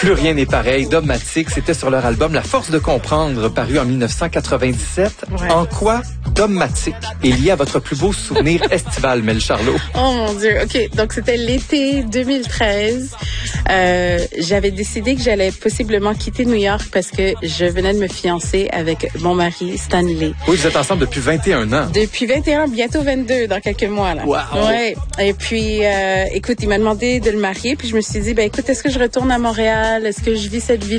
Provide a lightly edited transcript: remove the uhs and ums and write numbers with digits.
Plus rien n'est pareil, Dogmatique, c'était sur leur album La Force de comprendre, paru en 1997. Ouais. En quoi Dogmatique est lié à votre plus beau souvenir estival, Mel Charlot? Oh mon Dieu, OK. Donc, c'était l'été 2013. J'avais décidé que j'allais possiblement quitter New York parce que je venais de me fiancer avec mon mari, Stanley. Oui, vous êtes ensemble depuis 21 ans. Depuis 21, bientôt 22 dans quelques mois, là. Wow! Ouais. Et puis, écoute, il m'a demandé de le marier, puis je me suis dit, ben écoute, est-ce que je retourne à Montréal? Est-ce que je vis cette vie